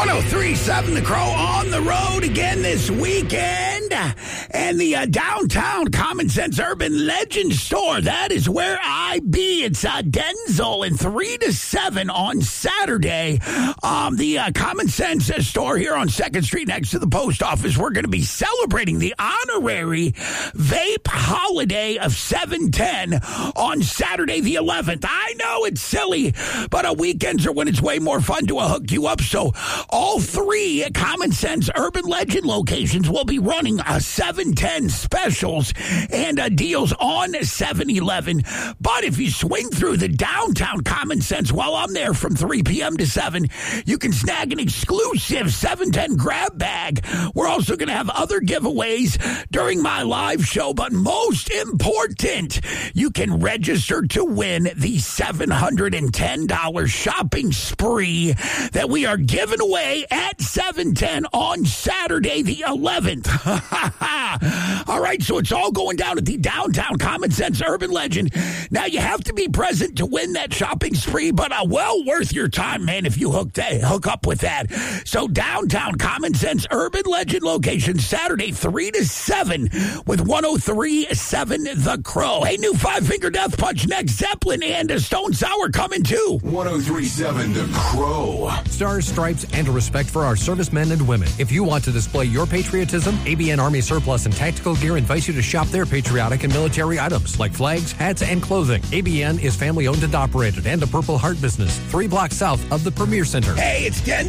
1037 The Crow on the road again this weekend. And the downtown Common Sense Urban Legend store, that is where I be. It's Denzel and 3 to 7 on Saturday. The Common Sense store here on 2nd Street next to the post office. We're going to be celebrating the honorary vape holiday of 710 on Saturday the 11th. I know it's silly, but weekends are when it's way more fun to hook you up. So all 3 Common Sense Urban Legend locations will be running 710 specials and deals on 7-Eleven. But if you swing through the downtown Common Sense while I'm there from 3 p.m. to 7, you can snag an exclusive 710 grab bag. We're also going to have other giveaways during my live show. But most important, you can register to win the $710 shopping spree that we are giving away at 710 on Saturday the 11th. All right, so it's all going down at the downtown Common Sense Urban Legend. Now, you have to be present to win that shopping spree, but well worth your time, man, if you hook up with that. So downtown Common Sense Urban Legend location, Saturday 3 to 7 with 103.7 The Crow. Hey, new Five Finger Death Punch next. Zeppelin and Stone Sour coming too. 103.7 The Crow. Stars, stripes, and a respect for our servicemen and women. If you want to display your patriotism, ABN Army Surplus and Tactical Gear invites you to shop their patriotic and military items like flags, hats, and clothing. ABN is family owned and operated and a Purple Heart business, 3 blocks south of the Premier Center. Hey, it's Den